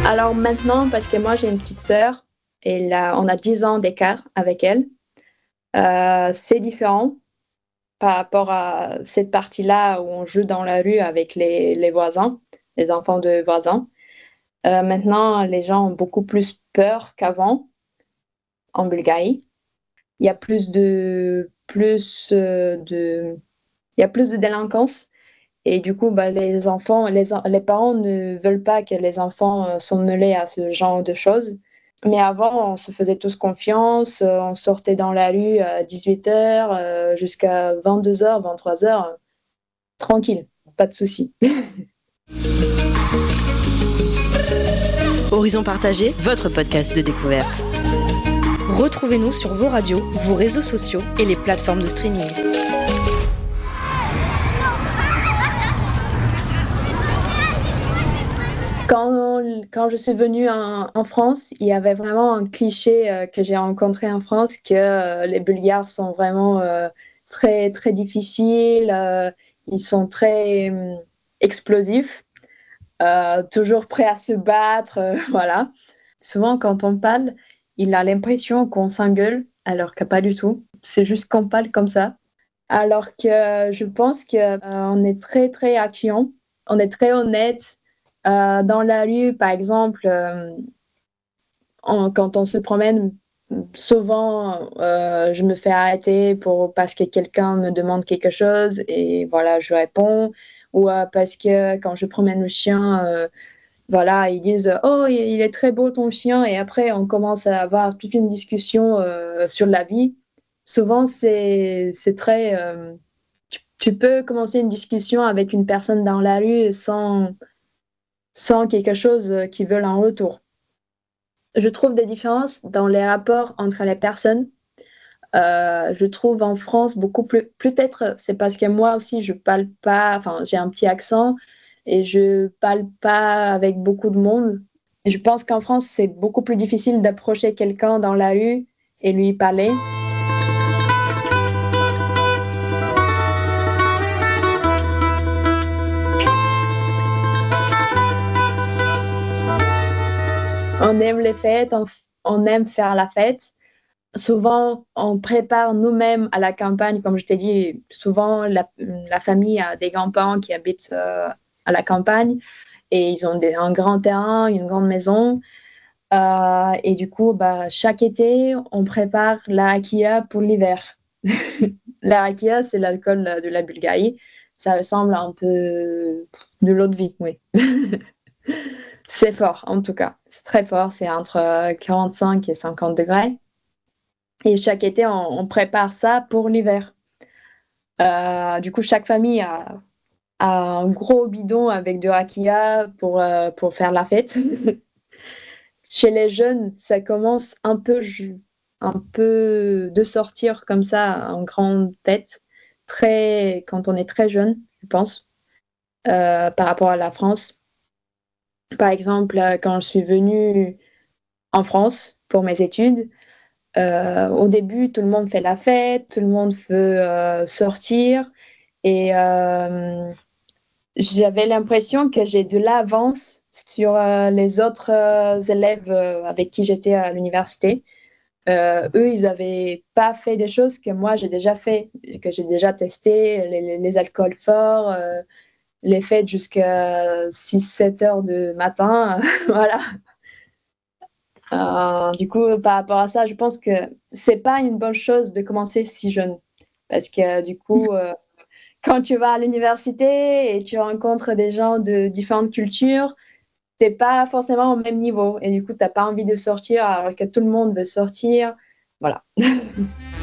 Alors maintenant, parce que moi j'ai une petite sœur, et là, on a 10 ans d'écart avec elle, c'est différent par rapport à cette partie-là où on joue dans la rue avec les voisins, les enfants de voisins. Maintenant, les gens ont beaucoup plus peur qu'avant en Bulgarie. Il y a il y a plus de délinquance. Et du coup, bah, les parents ne veulent pas que les enfants sont mêlés à ce genre de choses. Mais avant, on se faisait tous confiance, on sortait dans la rue à 18h jusqu'à 22h, 23h, tranquille, pas de souci. Horizon Partagé, votre podcast de découverte. Retrouvez-nous sur vos radios, vos réseaux sociaux et les plateformes de streaming. Quand je suis venue en France, il y avait vraiment un cliché que j'ai rencontré en France que les Bulgares sont vraiment très, très difficiles, ils sont très explosifs, toujours prêts à se battre, voilà. Souvent, quand on parle, il a l'impression qu'on s'engueule, alors que pas du tout. C'est juste qu'on parle comme ça. Alors que je pense que on est très, très accueillant, on est très honnête. Dans la rue, par exemple, quand on se promène, souvent, je me fais arrêter parce que quelqu'un me demande quelque chose et voilà, je réponds. Ou parce que quand je promène le chien, voilà, ils disent «Oh, il est très beau ton chien» et après, on commence à avoir toute une discussion sur la vie. Souvent, c'est très... tu peux commencer une discussion avec une personne dans la rue sans quelque chose qu'ils veulent en retour. Je trouve des différences dans les rapports entre les personnes. Je trouve en France beaucoup plus. Peut-être c'est parce que moi aussi je parle pas. Enfin, j'ai un petit accent et je parle pas avec beaucoup de monde. Je pense qu'en France c'est beaucoup plus difficile d'approcher quelqu'un dans la rue et lui parler. On aime les fêtes, on aime faire la fête. Souvent, on prépare nous-mêmes à la campagne, comme je t'ai dit, souvent la famille a des grands-parents qui habitent à la campagne et ils ont un grand terrain, une grande maison. Et du coup, bah, chaque été, on prépare la rakia pour l'hiver. La rakia, c'est l'alcool de la Bulgarie. Ça ressemble un peu de l'eau de vie, oui. C'est fort, en tout cas. C'est très fort. C'est entre 45 et 50 degrés. Et chaque été, on prépare ça pour l'hiver. Du coup, chaque famille a un gros bidon avec de rakia pour faire la fête. Chez les jeunes, ça commence un peu de sortir comme ça en grande fête, quand on est très jeune, je pense, par rapport à la France. Par exemple, quand je suis venue en France pour mes études, au début, tout le monde fait la fête, tout le monde veut sortir. Et j'avais l'impression que j'ai de l'avance sur les autres élèves avec qui j'étais à l'université. Eux, ils n'avaient pas fait des choses que moi j'ai déjà fait, que j'ai déjà testé, les alcools forts, les fêtes jusqu'à 6-7 heures du matin. Voilà. Du coup, par rapport à ça, je pense que c'est pas une bonne chose de commencer si jeune. Parce que du coup, quand tu vas à l'université et tu rencontres des gens de différentes cultures, t'es pas forcément au même niveau. Et du coup, t'as pas envie de sortir alors que tout le monde veut sortir. Voilà.